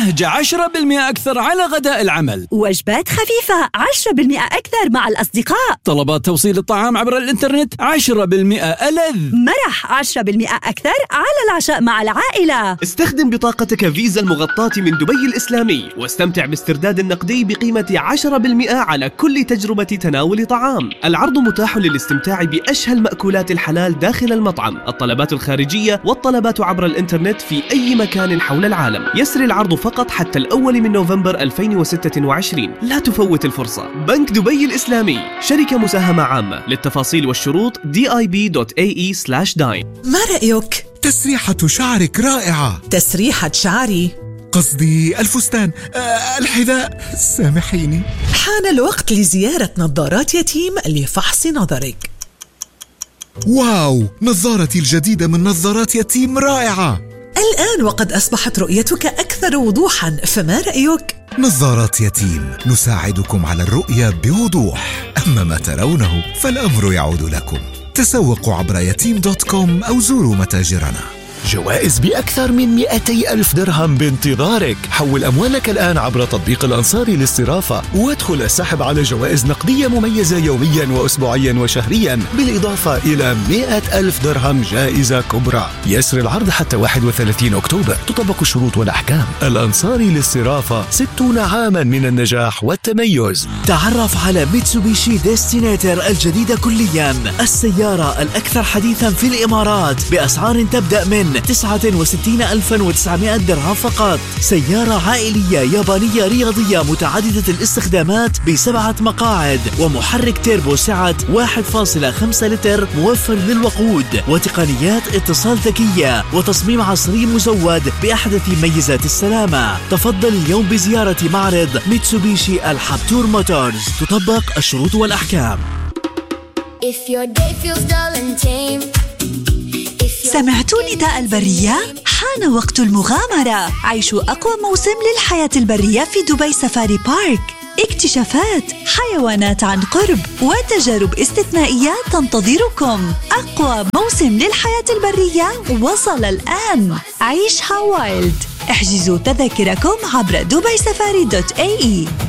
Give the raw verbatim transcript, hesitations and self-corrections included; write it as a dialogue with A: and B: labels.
A: بهجة عشرة بالمئة أكثر على غداء العمل.
B: وجبات خفيفة عشرة بالمئة أكثر مع الأصدقاء.
A: طلبات توصيل الطعام عبر الإنترنت عشرة بالمئة ألذ.
B: مرح عشرة بالمئة أكثر على العشاء مع العائلة.
C: استخدم بطاقتك فيزا المغطاة من دبي الإسلامي واستمتع باسترداد النقدي بقيمة عشرة بالمئة على كل تجربة تناول طعام. العرض متاح للاستمتاع بأشهى المأكولات الحلال داخل المطعم، الطلبات الخارجية والطلبات عبر الإنترنت في أي مكان حول العالم. يسري العرض فقط حتى الأول من نوفمبر ألفين وستة وعشرين. لا تفوت الفرصة. بنك دبي الإسلامي، شركة مساهمة عامة. للتفاصيل والشروط دي آي بي دوت إيه إي سلاش داين.
D: ما رأيك؟
E: تسريحة شعرك رائعة.
D: تسريحة شعري؟
E: قصدي الفستان، أه الحذاء، سامحيني.
D: حان الوقت لزيارة نظارات يتيم لفحص نظرك.
E: واو، نظارتي الجديدة من نظارات يتيم رائعة.
D: الآن وقد أصبحت رؤيتك أكثر وضوحاً، فما رأيك؟
E: نظارات يتيم، نساعدكم على الرؤية بوضوح. أما ما ترونه فالأمر يعود لكم. تسوقوا عبر يتيم دوت كوم أو زوروا متاجرنا.
F: جوائز بأكثر من مئتي ألف درهم بانتظارك. حول أموالك الآن عبر تطبيق الأنصاري للصرافة وادخل السحب على جوائز نقدية مميزة يوميا وأسبوعيا وشهريا، بالإضافة إلى مئة ألف درهم جائزة كبرى. يسري العرض حتى واحد وثلاثين أكتوبر. تطبق الشروط والأحكام. الأنصاري للصرافة، ستون عاما من النجاح والتميز.
G: تعرف على ميتسوبيشي ديستينيتر الجديدة كليا، السيارة الأكثر حديثا في الإمارات بأسعار تبدأ من تسعة وستين ألفا وتسعمائة درهم فقط. سيارة عائلية يابانية رياضية متعددة الاستخدامات بسبعة مقاعد ومحرك تيربو سعة واحد فاصلة خمسة لتر موفر للوقود وتقنيات اتصال ذكية وتصميم عصري مزود بأحدث ميزات السلامة. تفضل اليوم بزيارة معرض ميتسوبيشي الحبتور موتورز. تطبق الشروط والأحكام.
H: If your day feels dull and tame.
B: سمعتوا نداء البرية؟ حان وقت المغامرة. عيشوا أقوى موسم للحياة البرية في دبي سفاري بارك. اكتشافات، حيوانات عن قرب، وتجارب استثنائية تنتظركم. أقوى موسم للحياة البرية وصل الآن. عيشها وايلد. احجزوا تذاكركم عبر دبي سفاري دوت إيه إي.